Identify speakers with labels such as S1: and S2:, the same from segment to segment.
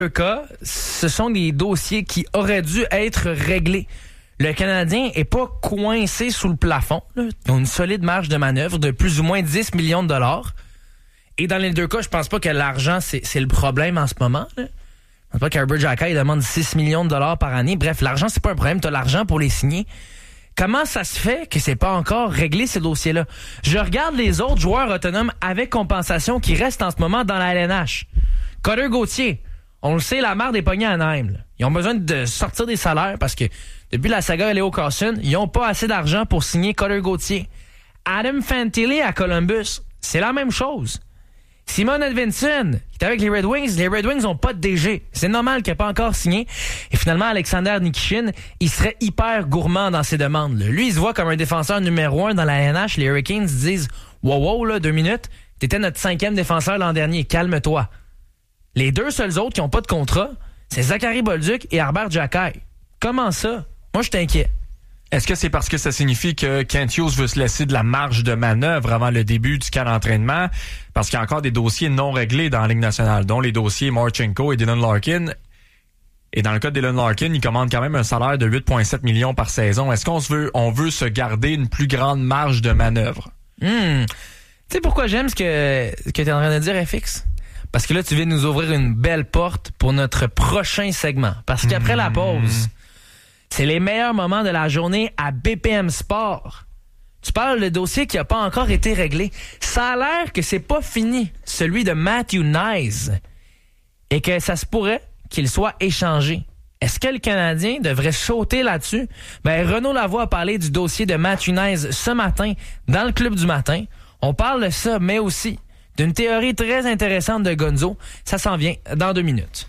S1: cas, ce sont des dossiers qui auraient dû être réglés. Le Canadien est pas coincé sous le plafond. Là. Ils ont une solide marge de manœuvre de plus ou moins 10 millions de dollars. Et dans les deux cas, je pense pas que l'argent, c'est le problème en ce moment. Là. Je pense pas qu'Herbert Giacai demande 6 millions de dollars par année. Bref, l'argent, c'est pas un problème. Tu as l'argent pour les signer. Comment ça se fait que c'est pas encore réglé, ces dossiers-là? Je regarde les autres joueurs autonomes avec compensation qui restent en ce moment dans la LNH. Cutter Gauthier, on le sait, la merde est pognée à Anaheim. Là. Ils ont besoin de sortir des salaires parce que depuis la saga Leo Carlson, ils n'ont pas assez d'argent pour signer Cutter Gauthier. Adam Fantilli à Columbus, c'est la même chose. Simon Edvinsson, qui est avec les Red Wings n'ont pas de DG. C'est normal qu'il n'ait pas encore signé. Et finalement, Alexander Nikishin, il serait hyper gourmand dans ses demandes. Là. Lui, il se voit comme un défenseur numéro 1 dans la NH. Les Hurricanes disent « Wow, là, 2 minutes, t'étais notre 5e défenseur l'an dernier, calme-toi. » Les deux seuls autres qui n'ont pas de contrat, c'est Zachary Bolduc et Herbert Giacai. Comment ça? Moi, je suis inquiet.
S2: Est-ce que c'est parce que ça signifie que Kent Hughes veut se laisser de la marge de manœuvre avant le début du camp d'entraînement? Parce qu'il y a encore des dossiers non réglés dans la Ligue nationale, dont les dossiers Marchenko et Dylan Larkin. Et dans le cas de Dylan Larkin, il commande quand même un salaire de 8,7 millions par saison. Est-ce qu'on veut se garder une plus grande marge de manœuvre?
S1: Tu sais pourquoi j'aime ce que tu es en train de dire, FX? Parce que là, tu viens de nous ouvrir une belle porte pour notre prochain segment. Parce qu'après la pause, c'est les meilleurs moments de la journée à BPM Sport. Tu parles de dossier qui n'a pas encore été réglé. Ça a l'air que c'est pas fini, celui de Matthew Knies. Et que ça se pourrait qu'il soit échangé. Est-ce que le Canadien devrait sauter là-dessus? Renaud Lavoie a parlé du dossier de Matthew Knies ce matin dans le Club du matin. On parle de ça, mais aussi d'une théorie très intéressante de Gonzo. Ça s'en vient dans 2 minutes.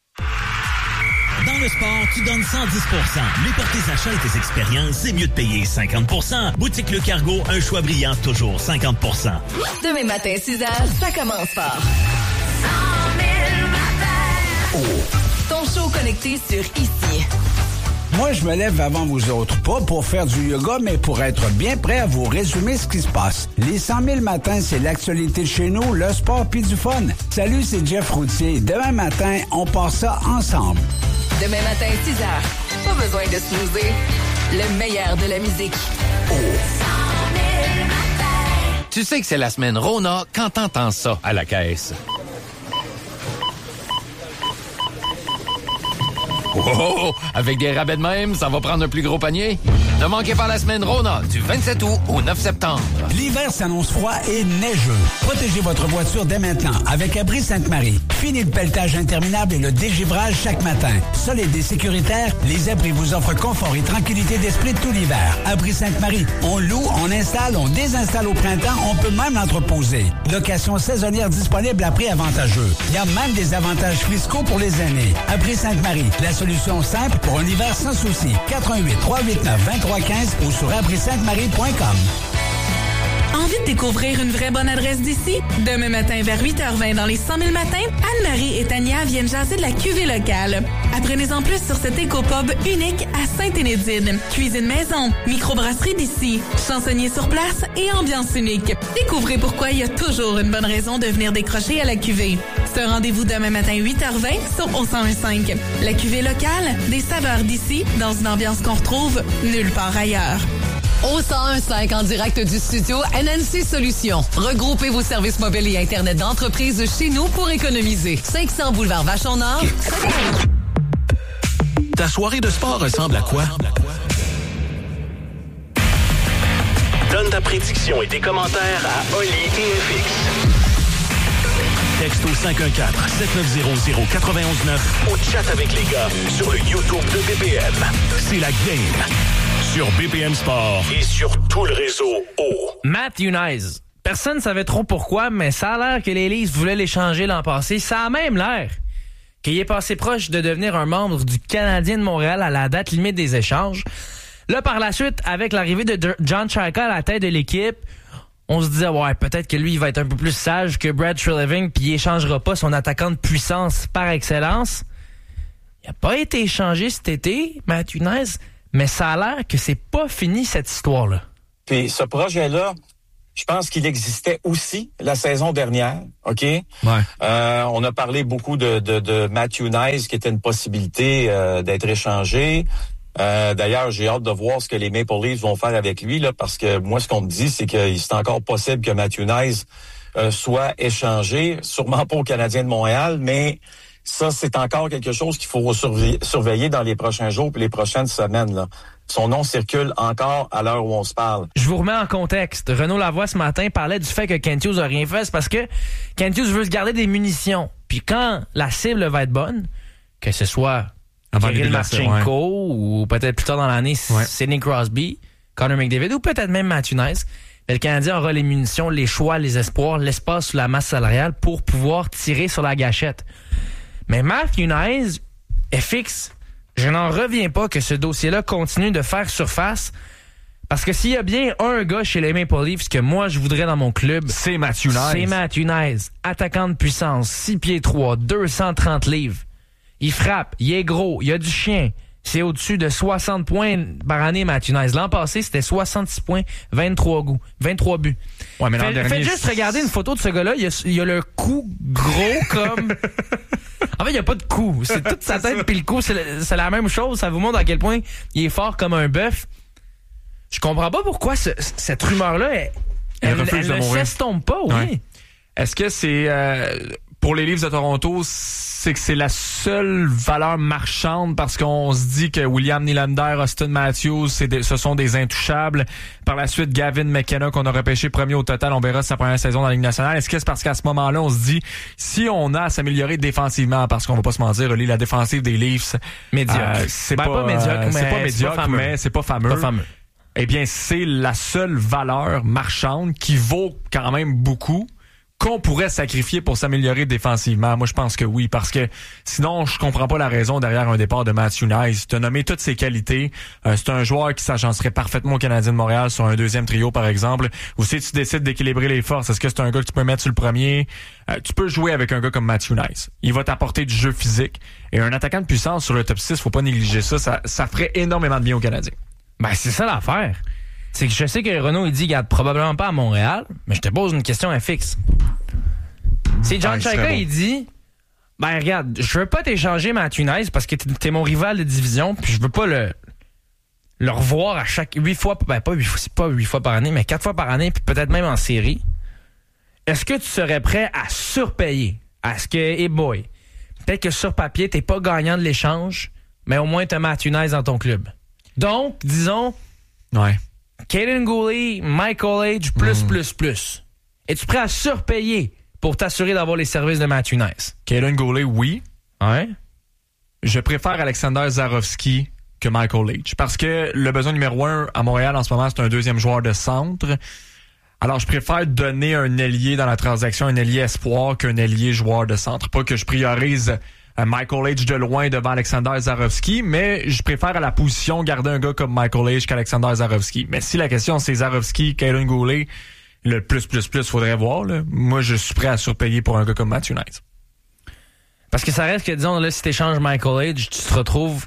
S3: Dans le sport, tu donnes 110%. Mais pour tes achats et tes expériences, c'est mieux de payer 50%. Boutique Le Cargo, un choix brillant, toujours 50%.
S4: Demain matin, 6h, ça commence fort. 100 000 matins. Ton show connecté sur ICI.
S5: Moi, je me lève avant vous autres, pas pour faire du yoga, mais pour être bien prêt à vous résumer ce qui se passe. Les 100 000 matins, c'est l'actualité de chez nous, le sport pis du fun. Salut, c'est Jeff Routier. Demain matin, on part ça ensemble.
S4: Demain matin, 6h. Pas besoin de snoozer. Le meilleur de la musique. 100 000 matins.
S6: Tu sais que c'est la semaine Rona quand t'entends ça à la caisse. Oh, avec des rabais de même, ça va prendre un plus gros panier. Ne manquez pas la semaine Rona du 27 août au 9 septembre.
S5: L'hiver s'annonce froid et neigeux. Protégez votre voiture dès maintenant avec Abri Sainte-Marie. Fini le pelletage interminable et le dégivrage chaque matin. Solide et sécuritaire, les abris vous offrent confort et tranquillité d'esprit tout l'hiver. Abri Sainte-Marie, on loue, on installe, on désinstalle au printemps, on peut même l'entreposer. Location saisonnière disponible à prix avantageux. Il y a même des avantages fiscaux pour les aînés. Abri Sainte-Marie, la solution simple pour un hiver sans souci. 88 389 2315 ou sur abrissaintemarie.com.
S7: Envie de découvrir une vraie bonne adresse d'ici? Demain matin vers 8h20 dans les 100 000 matins, Anne-Marie et Tania viennent jaser de la cuvée locale. Apprenez-en plus sur cet éco-pub unique à Sainte-Énédine. Cuisine maison, microbrasserie d'ici, chansonnier sur place et ambiance unique. Découvrez pourquoi il y a toujours une bonne raison de venir décrocher à la cuvée. C'est un rendez-vous demain matin 8h20 sur au 101.5. La cuvée locale, des saveurs d'ici, dans une ambiance qu'on retrouve nulle part ailleurs.
S8: Au 101.5 en direct du studio NNC Solutions. Regroupez vos services mobiles et Internet d'entreprise chez nous pour économiser. 500 boulevard Vachon-Nord.
S3: Ta soirée de sport ressemble à quoi? Donne ta prédiction et tes commentaires à Oli et FX. Texte au 514-7900-919 ou chat avec les gars sur le YouTube de BPM. C'est la game sur BPM Sport et sur tout le réseau
S1: Matthew Knies. Personne ne savait trop pourquoi, mais ça a l'air que les Leafs voulaient l'échanger l'an passé. Ça a même l'air qu'il est passé proche de devenir un membre du Canadien de Montréal à la date limite des échanges. Là, par la suite, avec l'arrivée de John Chayka à la tête de l'équipe, on se disait, ouais, peut-être que lui, il va être un peu plus sage que Brad Treliving, puis il échangera pas son attaquant de puissance par excellence. Il n'a pas été échangé cet été, Matthew Knies, mais ça a l'air que c'est pas fini, cette histoire-là.
S9: Puis ce projet-là, Je pense qu'il existait aussi la saison dernière, OK?
S2: Ouais.
S9: On a parlé beaucoup de Matthew Nice, qui était une possibilité d'être échangé. D'ailleurs, j'ai hâte de voir ce que les Maple Leafs vont faire avec lui, là, parce que moi, ce qu'on me dit, c'est que c'est encore possible que Matthew Nice soit échangé, sûrement pas au Canadien de Montréal, mais ça, c'est encore quelque chose qu'il faut surveiller dans les prochains jours et les prochaines semaines, là. Son nom circule encore à l'heure où on se parle.
S1: Je vous remets en contexte. Renaud Lavoie, ce matin, parlait du fait que Kent Hughes a rien fait. C'est parce que Kent Hughes veut se garder des munitions. Puis quand la cible va être bonne, que ce soit Kirill Marchenko ou peut-être plus tard dans l'année, Sidney Crosby, Connor McDavid ou peut-être même Matthew Nice, le Canadien aura les munitions, les choix, les espoirs, l'espace sous la masse salariale pour pouvoir tirer sur la gâchette. Mais Matthew Nice est fixe. Je n'en reviens pas que ce dossier-là continue de faire surface. Parce que s'il y a bien un gars chez les Maple Leafs que moi je voudrais dans mon club,
S2: c'est Matthew Nice.
S1: C'est Matthew Nice. Attaquant de puissance, 6 pieds 3, 230 livres. Il frappe, il est gros, il a du chien. C'est au-dessus de 60 points par année, Matthew Nice. L'an passé, c'était 66 points, 23 buts.
S2: Ouais, mais
S1: faites juste regarder une photo de ce gars-là. Il y a le cou gros comme... En fait, il n'y a pas de cou. C'est toute sa tête puis le cou, c'est la même chose. Ça vous montre à quel point il est fort comme un bœuf. Je comprends pas pourquoi cette rumeur-là, elle ne s'estompe pas, oui.
S2: Ouais. Est-ce que c'est... pour les Leafs de Toronto, c'est que c'est la seule valeur marchande parce qu'on se dit que William Nylander, Austin Matthews, ce sont des intouchables. Par la suite, Gavin McKenna, qu'on a repêché premier au total, on verra sa première saison dans la Ligue nationale. Est-ce que c'est parce qu'à ce moment-là, on se dit, si on a à s'améliorer défensivement, parce qu'on va pas se mentir, la défensive des Leafs,
S1: médiocre.
S2: C'est pas médiocre, mais c'est pas fameux. Eh bien, c'est la seule valeur marchande qui vaut quand même beaucoup, qu'on pourrait sacrifier pour s'améliorer défensivement. Moi, je pense que oui, parce que sinon, je comprends pas la raison derrière un départ de Matthew Nice. Tu as nommé toutes ses qualités. C'est un joueur qui s'agencerait parfaitement au Canadien de Montréal sur un deuxième trio, par exemple. Ou si tu décides d'équilibrer les forces, est-ce que c'est un gars que tu peux mettre sur le premier? Tu peux jouer avec un gars comme Matthew Nice. Il va t'apporter du jeu physique. Et un attaquant de puissance sur le top 6, faut pas négliger ça. Ça ferait énormément de bien au Canadien.
S1: Ben, c'est ça l'affaire. C'est que je sais que Renaud, il dit qu'il garde probablement pas à Montréal, mais je te pose une question fixe. C'est John Chayka, il dit, ben regarde, je veux pas t'échanger Matthew Nice parce que t'es mon rival de division, puis je veux pas le revoir à chaque 8 fois, ben pas 8 fois, c'est pas 8 fois par année, mais 4 fois par année, puis peut-être même en série. Est-ce que tu serais prêt à surpayer? Est-ce que, hey boy, peut-être que sur papier, t'es pas gagnant de l'échange, mais au moins t'as Matthew Nice dans ton club. Donc, disons, Kaden Guhle, Michael Age, plus. Es-tu prêt à surpayer pour t'assurer d'avoir les services de Matthew Nice?
S2: Kaden Guhle, oui.
S1: Ouais.
S2: Je préfère Alexander Zarovski que Michael Age. Parce que le besoin numéro 1 à Montréal en ce moment, c'est un deuxième joueur de centre. Alors, je préfère donner un ailier dans la transaction, un ailier espoir qu'un ailier joueur de centre. Pas que je priorise Michael Age de loin devant Alexander Zarovski, mais je préfère à la position garder un gars comme Michael Age qu'Alexander Zarovski. Mais si la question c'est Zarovski, Kaden Guhle, le plus, faudrait voir, là. Moi, je suis prêt à surpayer pour un gars comme Matthew Nice.
S1: Parce que ça reste que, disons, là, si t'échanges Michael Age, tu te retrouves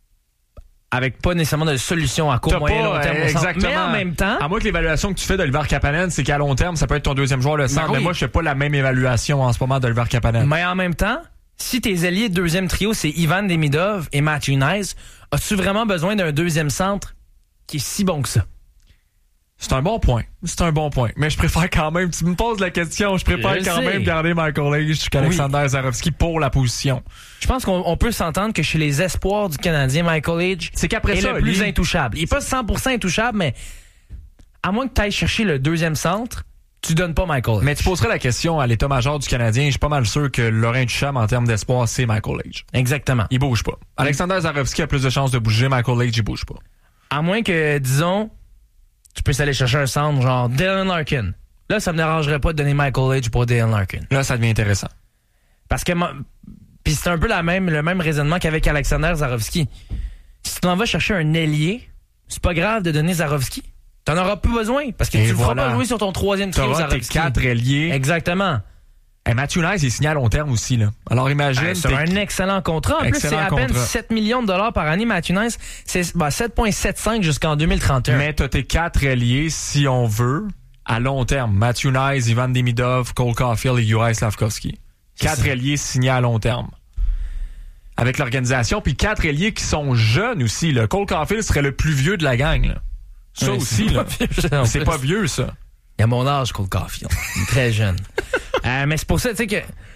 S1: avec pas nécessairement de solution à court, moyen, long terme.
S2: Exactement.
S1: Mais en même temps...
S2: À moins que l'évaluation que tu fais d'Oliver Kapanen, c'est qu'à long terme, ça peut être ton deuxième joueur de centre. Mais moi, je fais pas la même évaluation en ce moment d'Oliver Kapanen.
S1: Mais en même temps, si tes alliés de deuxième trio, c'est Ivan Demidov et Matthew Nice, as-tu vraiment besoin d'un deuxième centre qui est si bon que ça?
S2: C'est un bon point. Mais je préfère quand même, tu me poses la question, je préfère quand même garder Michael Age qu'Alexander Zarovski pour la position.
S1: Je pense qu'on peut s'entendre que chez les espoirs du Canadien, Michael Age,
S2: c'est qu'après
S1: est
S2: ça,
S1: le plus intouchable. Il est pas 100% intouchable, mais à moins que tu ailles chercher le deuxième centre, tu donnes pas Michael Age.
S2: Mais tu poserais la question à l'état-major du Canadien, je suis pas mal sûr que leur intouchable en termes d'espoir, c'est Michael Age.
S1: Exactement.
S2: Il bouge pas. Alexander Zarovski a plus de chances de bouger, Michael Age, il bouge pas.
S1: À moins que, disons, tu peux aller chercher un centre genre Dylan Larkin. Là, ça me dérangerait pas de donner Michael Age pour Dylan Larkin.
S2: Là, ça devient intéressant.
S1: Parce que puis c'est un peu le même raisonnement qu'avec Alexander Zarovski. Si tu en vas chercher un ailier, c'est pas grave de donner Zarovski. T'en auras plus besoin parce que tu ne feras pas jouer sur ton troisième trio Zarovski.
S2: 4 ailiers.
S1: Exactement.
S2: Et Matthew Nice est signé à long terme aussi, là. Alors imagine.
S1: C'est un excellent contrat. En plus, c'est à peine 7 millions de dollars par année, Matthew Nice. C'est 7,75 jusqu'en 2031.
S2: Mais t'as tes 4 ailiers, si on veut, à long terme. Matthew Nyes, Ivan Demidov, Cole Caulfield et Juraj Slafkovský. 4 ailiers signés à long terme. Avec l'organisation, puis 4 ailiers qui sont jeunes aussi. Là. Cole Caulfield serait le plus vieux de la gang. Là. Ça aussi, là. C'est pas vieux, ça.
S1: Il a mon âge, Cole Caulfield. Il est très jeune. Mais c'est pour ça, tu sais, que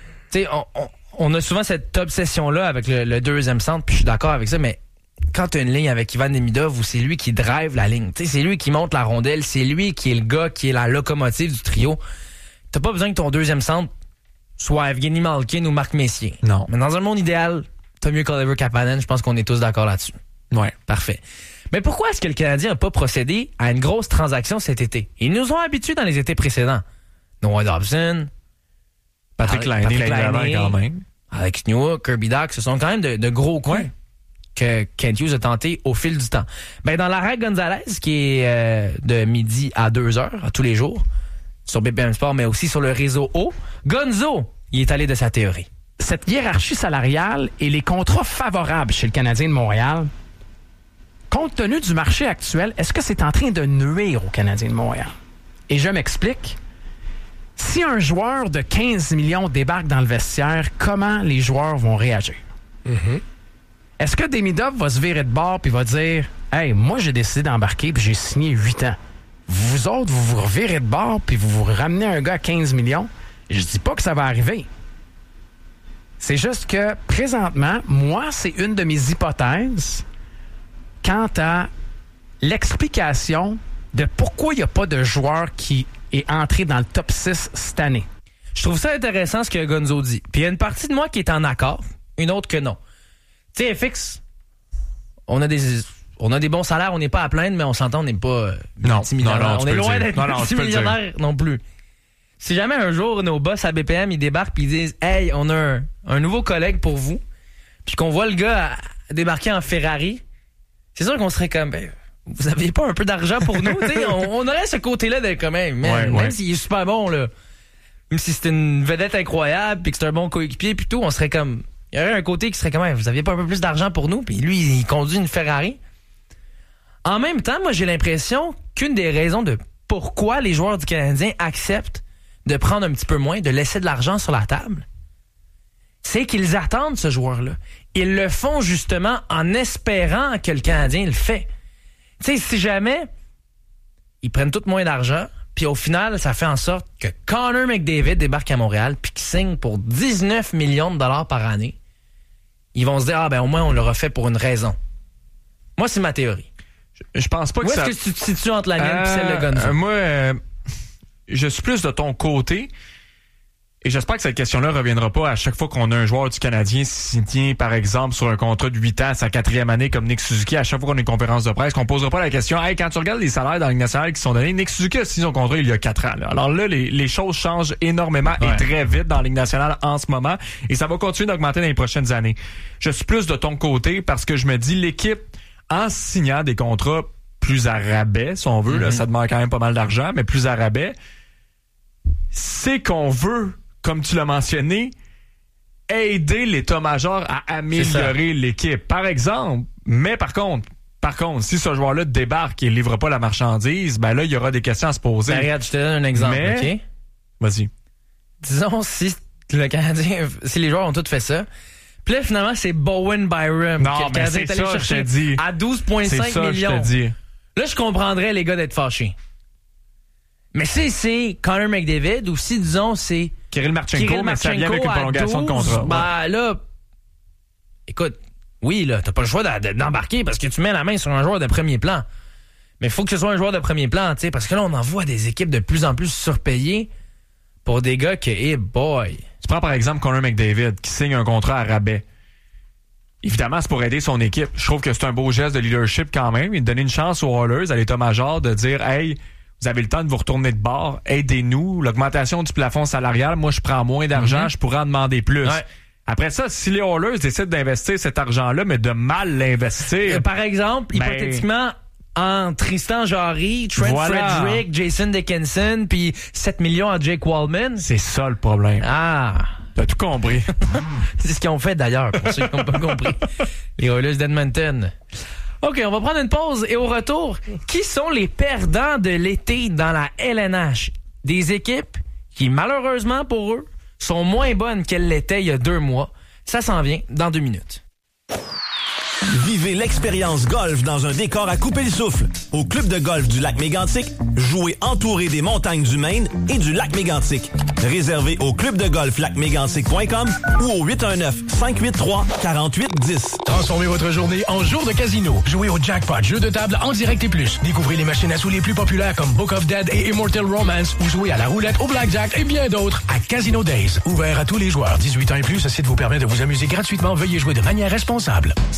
S1: on a souvent cette obsession-là avec le deuxième centre, puis je suis d'accord avec ça, mais quand tu as une ligne avec Ivan Demidov où c'est lui qui drive la ligne, tu sais, c'est lui qui monte la rondelle, c'est lui qui est le gars qui est la locomotive du trio, t'as pas besoin que ton deuxième centre soit Evgeny Malkin ou Marc Messier.
S2: Non.
S1: Mais dans un monde idéal, t'as mieux qu'Oliver Kapanen, je pense qu'on est tous d'accord là-dessus.
S2: Ouais.
S1: Parfait. Mais pourquoi est-ce que le Canadien n'a pas procédé à une grosse transaction cet été? Ils nous ont habitués dans les étés précédents. Noah Dobson,
S2: Patrick Laine quand même.
S1: Alex Newhook, Kirby Dach, ce sont quand même de gros coups que Kent Hughes a tenté au fil du temps. Ben, dans l'arrêt Gonzalez, qui est de midi à 2h, tous les jours, sur BPM Sport, mais aussi sur le réseau O, Gonzo, il est allé de sa théorie.
S10: Cette hiérarchie salariale et les contrats favorables chez le Canadien de Montréal, compte tenu du marché actuel, est-ce que c'est en train de nuire au Canadien de Montréal? Et je m'explique. Si un joueur de 15 millions débarque dans le vestiaire, comment les joueurs vont réagir?
S11: Mm-hmm.
S10: Est-ce que Demidov va se virer de bord puis va dire « Hey, moi, j'ai décidé d'embarquer puis j'ai signé 8 ans. Vous autres, vous vous revirez de bord puis vous vous ramenez un gars à 15 millions. » Je dis pas que ça va arriver. C'est juste que, présentement, moi, c'est une de mes hypothèses quant à l'explication de pourquoi il n'y a pas de joueur qui est entré dans le top 6 cette année.
S1: Je trouve ça intéressant ce que Gonzo dit. Puis il y a une partie de moi qui est en accord, une autre que non. Tu sais, FX, on a des bons salaires, on n'est pas à plaindre, mais on s'entend, on n'est pas multimillionnaire. On est loin d'être multimillionnaire non plus. Si jamais un jour nos boss à BPM ils débarquent et ils disent « Hey, on a un nouveau collègue pour vous », puis qu'on voit le gars débarquer en Ferrari, c'est sûr qu'on serait comme ben, vous aviez pas un peu d'argent pour nous? on aurait ce côté-là de quand même, même s'il est super bon, là, même si c'était une vedette incroyable puis que c'est un bon coéquipier puis tout, on serait comme il y aurait un côté qui serait quand même vous aviez pas un peu plus d'argent pour nous? Puis lui, il conduit une Ferrari. En même temps, moi j'ai l'impression qu'une des raisons de pourquoi les joueurs du Canadien acceptent de prendre un petit peu moins, de laisser de l'argent sur la table, c'est qu'ils attendent ce joueur-là. Ils le font justement en espérant que le Canadien le fait. Tu sais, si jamais ils prennent tout moins d'argent, puis au final, ça fait en sorte que Connor McDavid débarque à Montréal puis qu'il signe pour 19 millions de dollars par année, ils vont se dire, ah ben au moins on l'aura fait pour une raison. Moi, c'est ma théorie.
S2: Je pense pas que ça...
S1: Où est-ce que tu te situes entre la mienne et celle de Gonzo?
S2: Moi, je suis plus de ton côté et j'espère que cette question-là reviendra pas à chaque fois qu'on a un joueur du Canadien signé, par exemple, sur un contrat de 8 ans, sa 4e année, comme Nick Suzuki, à chaque fois qu'on a une conférence de presse, qu'on posera pas la question, hey, quand tu regardes les salaires dans la Ligue nationale qui sont donnés, Nick Suzuki a signé son contrat il y a 4 ans. Là. Alors là, les choses changent énormément et très vite dans la Ligue nationale en ce moment et ça va continuer d'augmenter dans les prochaines années. Je suis plus de ton côté parce que je me dis, l'équipe, en signant des contrats plus à rabais, si on veut, là, ça demande quand même pas mal d'argent, mais plus à rabais, c'est qu'on veut, comme tu l'as mentionné, aider l'état-major à améliorer l'équipe. Par exemple, mais par contre, si ce joueur-là débarque et ne livre pas la marchandise, ben là, il y aura des questions à se poser.
S1: Ben, regarde, je te donne un exemple, OK?
S2: Vas-y.
S1: Disons, si le Canadien, si les joueurs ont tous fait ça, puis là, finalement, c'est Bowen Byram que le Canadien est allé chercher à 12,5 millions. Là, je comprendrais les gars d'être fâchés. Mais si c'est Connor McDavid ou si, disons, c'est
S2: Kirill Marchenko, mais ça vient avec une prolongation de contrat.
S1: Ben là, écoute, oui, là, t'as pas le choix d'embarquer parce que tu mets la main sur un joueur de premier plan. Mais il faut que ce soit un joueur de premier plan, tu sais, parce que là, on en voit des équipes de plus en plus surpayées pour des gars que, hey boy.
S2: Tu prends par exemple Connor McDavid qui signe un contrat à rabais. Évidemment, c'est pour aider son équipe. Je trouve que c'est un beau geste de leadership quand même. Il donne une chance aux Oilers, à l'état-major, de dire, hey, vous avez le temps de vous retourner de bord, aidez-nous. L'augmentation du plafond salarial, moi, je prends moins d'argent, je pourrais en demander plus. Ouais. Après ça, si les Oilers décident d'investir cet argent-là, mais de mal l'investir...
S1: Par exemple, hypothétiquement, en Tristan Jarry, Trent Frederick, Jason Dickinson, puis 7 millions à Jake Wallman.
S2: C'est ça le problème.
S1: Ah!
S2: T'as tout compris.
S1: C'est ce qu'ils ont fait d'ailleurs, pour ceux qui n'ont pas compris. Les Oilers d'Edmonton. OK, on va prendre une pause et au retour, qui sont les perdants de l'été dans la LNH? Des équipes qui, malheureusement pour eux, sont moins bonnes qu'elles l'étaient il y a 2 mois. Ça s'en vient dans 2 minutes.
S11: Vivez l'expérience golf dans un décor à couper le souffle. Au club de golf du lac Mégantic, jouez entouré des montagnes du Maine et du lac Mégantic. Réservé au clubdegolflacmégantic.com ou au 819-583-4810.
S12: Transformez votre journée en jour de casino. Jouez au Jackpot, jeu de table en direct et plus. Découvrez les machines à sous les plus populaires comme Book of Dead et Immortal Romance ou jouez à la roulette, au blackjack et bien d'autres à Casino Days. Ouvert à tous les joueurs. 18 ans et plus, ce site vous permet de vous amuser gratuitement. Veuillez jouer de manière responsable.